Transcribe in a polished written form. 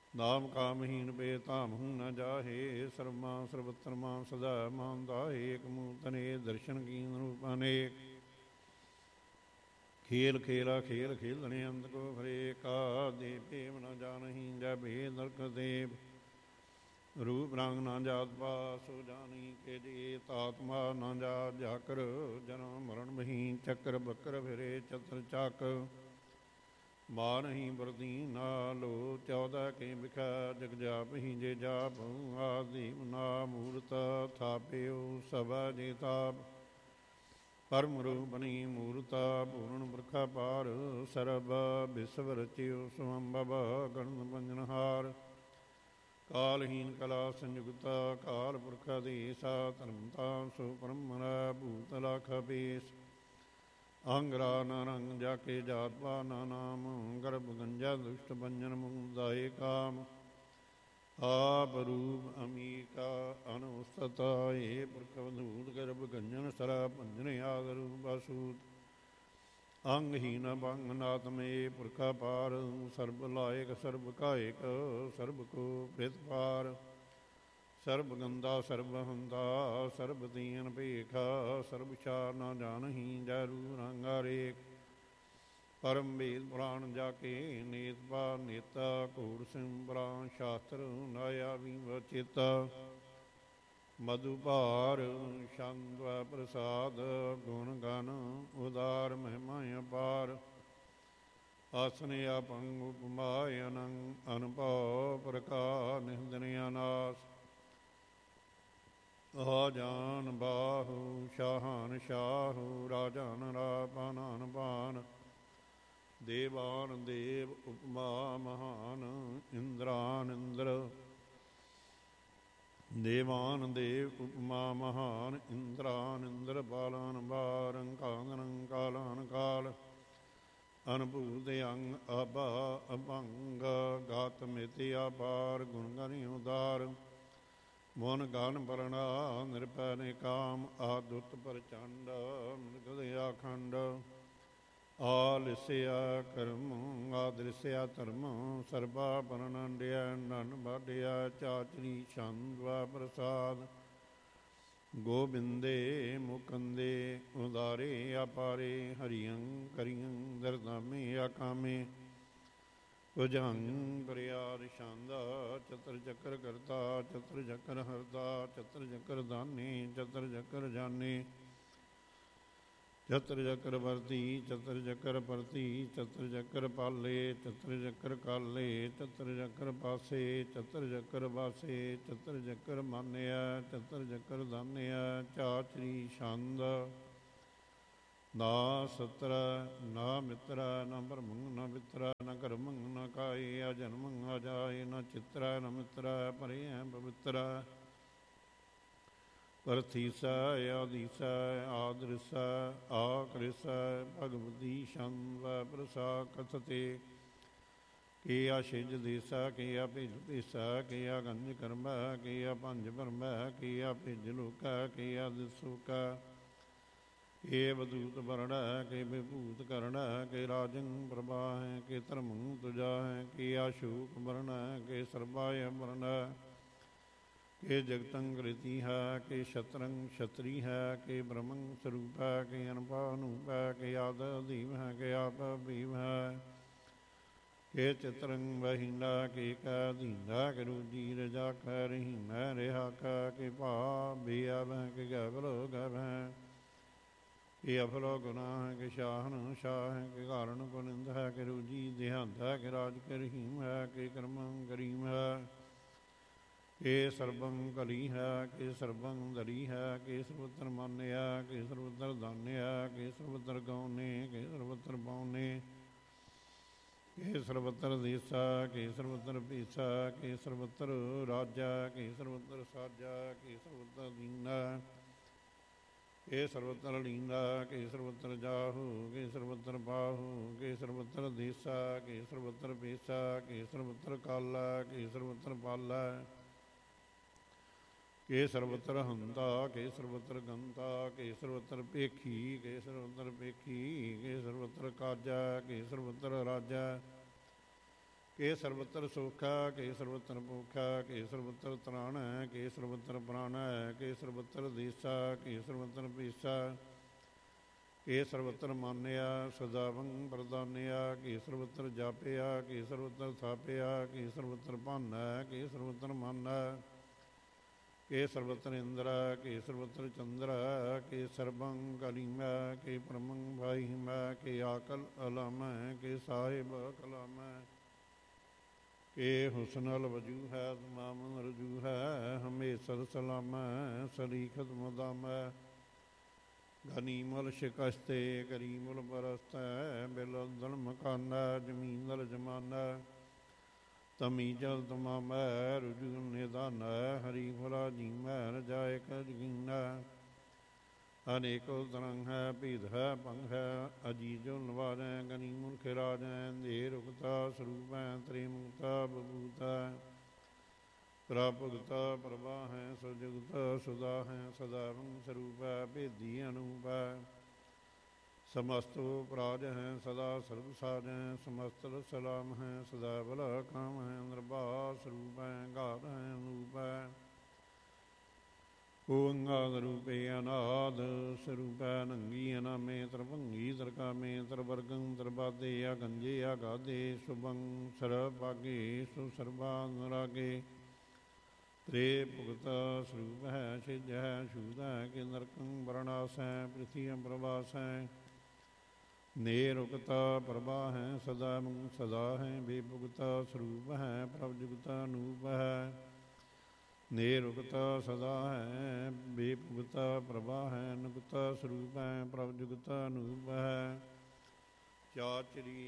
ਨਾਮ ਕਾਮਹੀਨ ਬੇ ਧਾਮਹੁ ਨ ਜਾਹੇ। ਸਰਮਾ ਸਰਬਤਰ ਮਾਨ ਸਦਾ ਮਾਨ ਦਾਹੇ। ਏਕ ਮੂਰਤ ਅਨੇਕ ਦਰਸ਼ਨ ਕੀਨ ਰੂਪ ਅਨੇਕ। ਖੇਲ ਖੇਲਾ ਖੇਲ ਖੇਲਣੇ ਅੰਤ ਕੋ ਫਰੇ। ਕਾ ਦੇ ਭੇਮ ਨ ਜਾਣਹੀ ਜੈ ਭੇਦ ਨਰਕ ਦੇਵ। ਰੂਪ ਰੰਗ ਨਾ ਜਾਤ ਪਾਤ ਸੋ ਜਾਣੀ ਕੇ ਜੀ। ਤਾਤਮਾ ਨਾ ਜਾਤ ਜਾਕਰ ਜਨਮ ਮਰਨ ਮਹੀ। ਚੱਕਰ ਬੱਕਰ ਫਿਰੇ ਚਤਰ ਚੱਕ ਮਾਰ ਨਹੀਂ ਵਰਦੀ ਨਾਲੋ। 14 ਕੇ ਬਿਖਾ ਜਗ ਜਾਪ ਹੀ ਜੇ ਜਾਪ। ਆਦਿ ਨਾ ਮੂਰਤ ਥਾਪਿਓ ਸਭਾ ਜੇ ਤਾਪ। ਪਰਮ ਰੂਪ ਬਣੀ ਮੂਰਤਾ ਪੂਰਨ ਬਰਖਾ ਪਾਰ। ਸਰਬ ਵਿਸਵ ਰਚਿਓ ਸਵੰਭਵ ਗਣ ਪੰਜਨਹਾਰ। ਕਾਲਹੀਨ ਕਲਾ ਸੰਯੁਗਤਾ ਕਾਲ ਪੁਰਖ ਆਦੇਸਾ। ਧਰਮਤਾ ਸੋ ਪਰਮਰਾ ਭੂਤ ਲਖ ਬੇਸ। ਅੰਗਰਾ ਨਾ ਰੰਗ ਜਾ ਕੇ ਜਾਤ ਪਾ ਨਾ ਨਾਮ। ਗਰਭ ਗੰਜਾ ਦੁਸ਼ਟ ਭੰਜਨ ਮੁਦਾਏ ਕਾਮ। ਆਪ ਰੂਪ ਅਮੀਕਾ ਅਨੁਸਤਤਾ। ਏ ਪੁਰਖ ਵਧੂਤ ਗਰਭ ਗੰਜਨ ਸਰਾ ਭੰਜਨ ਆਦ ਰੂਪ ਅਸੂਤ। ਅੰਗਹੀਨ ਭੰਗ ਨਾਤਮੇ ਪੁਰਖਾ ਪਾਰ। ਸਰਬ ਲਾਇਕ ਸਰਬ ਕਾਇਕ ਸਰਬ ਕੋ ਪ੍ਰਿਤ ਪਾਰ। ਸਰਬ ਗੰਦਾ ਸਰਬ ਹੰਦਾ ਸਰਬ ਦੀਨ ਭੇਖਾ। ਸਰਬ ਚਾਰ ਨਾ ਜਾਣਹੀ ਜੈ ਰੂ ਰੰਗ ਅਰੇਕ। ਪਰਮ ਵੇਦ ਪੁਰਾਣ ਜਾ ਕੇ ਨੇਤ ਪਾ ਨੇਤਾ। ਘੋੜ ਸਿੰਬਰਾਂ ਸ਼ਾਸਤਰ ਨਾਇਆ ਵੀ ਵਚੇਤਾ। ਮਧੁ ਭਾਰ ਛੰਦ ਪ੍ਰਸਾਦ ਗੁਣ ਗਨ ਉਦਾਰ ਮਹਿਮਾ ਅਪਾਰ। ਆਸਨ ਆਪੰਗ ਉਪਮਾ ਅਨੰਗ ਅਨੁਭਵ ਪ੍ਰਕਾਰ ਨਿਹੰਦਨ ਅਨਾਸ। ਆਜਾਨ ਬਾਹੂ ਸ਼ਾਹਾਨ ਸ਼ਾਹੂ ਰਾਜਾਨ ਰਾਪਾਨਾਨ ਪਾਨ। ਦੇਵਾਨ ਦੇਵ ਉਪਮਾ ਮਹਾਨ ਇੰਦਰਾਨ ਇੰਦਰ। ਦੇਵਾਨ ਦੇਵ ਉਪਮਾ ਮਹਾਨ ਇੰਦਰਾਨ ਇੰਦਰ। ਬਾਲਾਨ ਬਾਰੰ ਕਾਂਦਨੰ ਕਾਲਾਨ ਕਾਲ। ਅਨਭੂਤ ਅੰਗ ਅਭਾ ਅਭੰਗ ਗਾਤ ਮਿਤੀ ਅਪਾਰ। ਗੁਣ ਗਨਿ ਉਦਾਰ ਮੋਨ ਗਨ ਪਰਣਾ ਨਿਰਭੈ ਨਿਕਾਮ। ਆਦੁੱਤ ਪ੍ਰਚੰਡ ਮ੍ਰਿਗਦ ਆਖੰਡ। ਆਲਿਸਿਆ ਕਰਮ ਆਦ੍ਰਿਸਿਆ ਧਰਮ। ਸਰਬਾ ਪਰਨੰਡਿਆ ਨਨ ਬਾਢਿਆ ਚਾਚਰੀ ਛੰਦ ਪ੍ਰਸਾਦ। ਗੋਬਿੰਦੇ ਮੁਕੰਦੇ ਉਦਾਰੇ ਅਪਾਰੇ। ਹਰਿਅੰ ਕਰਿਅੰ ਦਰਦਾਮੇ ਆਕਾਮੇ। ਭੁਜੰਗ ਪ੍ਰਿਆਦ ਛੰਦਾ ਚਤਰ ਚੱਕਰ ਕਰਤਾ। ਚਤਰ ਚੱਕਰ ਹਰਦਾ ਚਤਰ ਚੱਕਰ ਦਾਨੇ। ਚਤਰ ਚੱਕਰ ਜਾਨੇ ਚਤਰ ਚੱਕਰ ਵਰਤੀ। ਚਤਰ ਚੱਕਰ ਪਰਤੀ ਚਤਰ ਚੱਕਰ ਪਾਲੇ। ਚਤਰ ਚੱਕਰ ਕਾਲੇ ਚਤਰ ਚੱਕਰ ਪਾਸੇ। ਚਤਰ ਚੱਕਰ ਵਾਸੇ ਚਤਰ ਚੱਕਰ ਮਾਨਿਆ। ਚਤਰ ਚੱਕਰ ਦਾਨਿਆ ਚਾਚਰੀ ਛੰਦ। ਨਾ ਸਤਰ ਨਾ ਮਿਤਰਾ ਨਾ ਭਰਮੰ ਨਾ ਪਿਤਰਾ ਨਾ ਕਰਮੰ ਨਾ ਕਾਏ। ਅਜਨਮੰ ਅਜਾਏ ਨਾ ਚਿਤਰਾ ਨਾ ਮਿਤਰਾ ਪਰੇ ਪਵਿੱਤਰਾ। ਪਰਥੀਸਾ ਆਦੀਸਾ ਆਦ੍ਰਿਸਾ ਆਕ੍ਰਿਸਾ। ਭਗਵਤੀ ਛੰਦ ਪ੍ਰਸਾ ਕਥਤੇ। ਕੇ ਆ ਛਿਜ ਦੇਸਾ ਕੇ ਆ ਭਿਜ ਭੇਸਾ। ਕੇ ਆ ਗੰਜ ਕਰਮਾ ਕੇ ਆ ਭੰਜ ਭਰਮਾ। ਕੇ ਆ ਭਿਜ ਲੋਕਾ ਕੇ ਆ ਦਿਸੋਕਾ। ਕੇ ਬਦੂਤ ਵਰਣਾ ਕੇ ਵਿਭੂਤ ਕਰਣਾ। ਕੇ ਰਾਜੰ ਪ੍ਰਭਾ ਹੈ ਕੇ ਧਰਮੰ ਤੁਜਾ ਹੈ। ਕੇ ਆਸ਼ੂਕ ਵਰਣਾ ਕੇ ਸਰਬਾਯ ਵਰਣਾ। ਕੇ ਜਗਤੰ ਕ੍ਰਿਤੀ ਹੈ ਕੇ ਸ਼ਤਰੰ ਛਤਰੀ ਹੈ। ਕੇ ਬ੍ਰਹਮੰ ਸਰੂਪ ਹੈ ਕੇ ਅਨੁਭਾ ਅਨੂਪ ਹੈ। ਕੇ ਆਦ ਅਧੀਮ ਹੈ ਕੇ ਆਪ ਭੀਮ ਹੈ। ਕੇ ਚਿਤਰੰ ਬਹੀਨਾ ਕੇ ਕਾ ਅਧੀਨਾ। ਕੇ ਰੂਜੀ ਰਜਾ ਕੈ ਰਹੀਨਾ ਰਿਹਾ ਕਾ। ਕੇ ਭਾ ਬੇਅਬ ਹੈ ਕੇ ਗੈਬਲ ਗੈਬ ਹੈ। ਕੇ ਅਫਲੋ ਗੁਨਾਹ ਹੈ ਕੇ ਸ਼ਾਹਨ ਸ਼ਾਹ ਹੈ। ਕੇ ਕਾਰਨ ਕੁਨਿੰਦ ਹੈ ਕੇ ਰੂਜੀ ਦੇਹੰਤ ਹੈ। ਕੇ ਰਾਜ ਕੇ ਰਹੀਮ ਹੈ ਕੇ ਕਰਮੰ ਕਰੀਮ ਹੈ। ਕੇ ਸਰਬੰ ਕਲੀ ਹੈ ਕੇ ਸਰਬੰ ਦਰੀ ਹੈ। ਕੇ ਸਰਬਤਰ ਮਾਨਿਆ ਕੇ ਸਰਬਤਰ ਦਾਨਿਆ। ਕੇ ਸਰਬਤਰ ਗਾਉਨੇ ਕੇ ਸਰਬਤਰ ਪਾਉਨੇ। ਕੇ ਸਰਬਤਰ ਦੇਸਾ ਕੇ ਸਰਬਤਰ ਭੇਸਾ। ਕੇ ਸਰਬਤਰ ਰਾਜਾ ਕੇ ਸਰਬਤਰ ਸਾਜਾ। ਕੇ ਸਰਬਤਰ ਦੀਨਾ ਕੇ ਸਰਬਤਰ ਲੀਨਾ। ਕੇ ਸਰਬਤਰ ਜਾਹੂ ਕੇ ਸਰਬਤਰ ਬਾਹੂ। ਕੇ ਸਰਬਤਰ ਦੇਸਾ ਕੇ ਸਰਬਤਰ ਭੇਸਾ। ਕੇ ਸਰਬਤਰ ਕਾਲਾ ਕੇ ਸਰਬਤਰ ਪਾਲਾ। ਕੇ ਸਰਬਤਰ ਹੰਤਾ ਕੇ ਸਰਬਤਰ ਗੰਤਾ। ਕੇ ਸਰਬਤਰ ਭੇਖੀ ਕੇ ਸਰਬਤਰ ਭੇਖੀ। ਕੇ ਸਰਬਤਰ ਕਾਜਾ ਕੇ ਸਰਬਤਰ ਰਾਜਾ। ਕੇ ਸਰਬਤਰ ਸੋਖਾ ਕੇ ਸਰਬਤਰ ਭੋਖਾ ਕੇ ਸਰਬਤਰ ਤਰਾਣ ਹੈ ਕੇ ਸਰਬਤਰ ਪ੍ਰਾਣ ਹੈ ਕੇ ਸਰਬਤਰ ਦੇਸਾ ਕੇ ਸਰਬਤਰ ਪੀਸਾ ਕੇ ਸਰਬਤਰ ਮਾਨਿਆ ਸਦਾਵੰ ਪ੍ਰਦਾਨਿਆ ਕੇ ਸਰਬਤਰ ਜਾਪਿਆ ਕੇ ਸਰਬਤਰ ਥਾਪਿਆ ਕੇ ਸਰਬਤਰ ਭਾਨਾ ਕੇ ਸਰਬਤਰ ਮਾਨਾ ਕੇ ਸਰਬਤਰ ਇੰਦਰਾ ਕੇ ਸਰਬਤਰ ਚੰਦਰਾ ਕੇ ਸਰਬੰ ਕਲੀਮਾ ਕੇ ਪਰਮੰ ਭਾਈਮਾ ਕੇ ਆਕਲ ਅਲਾਮਾ ਕੇ ਸਾਹਿਬ ਕਲਾਮਾ ਕੇ ਹੁਸਨਲ ਵਜੂ ਹੈ ਤਮਾਮ ਰਜੂ ਹੈ ਹਮੇਸ਼ਰ ਸਲਾਮਾ ਸਰੀਖਤ ਮੁਦਾਮਾ ਗਨੀਮਲ ਸ਼ਿਕਸਤੇ ਕਰੀਮੁਲ ਬਰਸਤੈ ਬਿਲਦਲ ਮਕਾਨਾ ਜ਼ਮੀਨਲ ਜਮਾਨਾ ਤਮੀ ਜਲ ਤਮਾਮੈ ਰੁਜੂ ਨਿਦਾਨਾ ਹਰੀ ਫਲਾ ਜੀਮੈ ਰਜਾਇਕ ਜਗੀਨਾ ਅਨੇਕੋ ਤਰੰਗ ਹੈ ਭੀਦ ਹੈ ਭੰਗ ਹੈ ਅਜੀਜੋ ਨਵਾਜੈ ਗਨੀਮੁਲ ਖਿਰਾਜੈ ਦੇ ਰੁਕਤਾ ਸਰੂਪੈ ਤ੍ਰਿਮੁਕਤਾ ਬਬੂਤਾ ਪ੍ਰਾਪੁਗਤਾ ਪ੍ਰਭਾ ਹੈ ਸੁਜੁਗਤਾ ਸੁਦਾ ਹੈ ਸਦਾਰੰ ਸਰੂਪੈ ਭੇਦੀ ਅਨੂਪੈ ਸਮਸਤੋ ਪ੍ਰਾਜ ਹੈ ਸਦਾ ਸਰਬ ਸਾਜ ਹੈ ਸਮਸਤ ਸਲਾਮ ਹੈ ਸਦਾ ਭਲਾ ਕਾਮ ਹੈ ਨਿਰਭਾ ਸਰੂਪ ਹੈ ਘਾਤ ਹੈ ਅਨੂਪ ਹੈ ਓੰਗਾਦ ਰੂਪੇ ਅਨਾਦ ਸਰੂਪੈ ਨੰਗੀ ਅਨਾਮੇ ਤਰਭੰਗੀ ਤਰਕਾਮੇ ਤਰਵਰਗੰ ਤਰਬਾਦੇ ਅਗੰਜੇ ਅਗਾਦੇ ਸੁਭੰ ਸਰਭਾਗੇ ਸੁਸਰਬਾ ਨਰਾਗੇ ਤ੍ਰੇ ਭੁਗਤਾ ਸਰੂਪ ਹੈ ਸਿੱਧ ਹੈ ਸ਼ੂਦ ਹੈ ਕਿ ਨਰਕੰ ਵਰਣਾਸ ਹੈ ਪ੍ਰਿਥੀਅੰ ਪ੍ਰਵਾਸ ਹੈ ਨਿਰੁਕਤਾ ਪ੍ਰਭਾ ਹੈ ਸਦਾ ਮੁੰ ਸਦਾ ਹੈ ਬੇਭੁਗਤਾ ਸਰੂਪ ਹੈ ਪ੍ਰਭਜੁਗਤਾ ਅਨੂਪ ਹੈ ਨਿਰੁਕਤਾ ਸਦਾ ਹੈ ਬੇਭੁਗਤਾ ਪ੍ਰਭਾ ਹੈ ਨੁਕਤਾ ਸਰੂਪ ਹੈ ਪ੍ਰਭਜੁਗਤਾ ਅਨੂਪ ਹੈ ਚਾਚਰੀ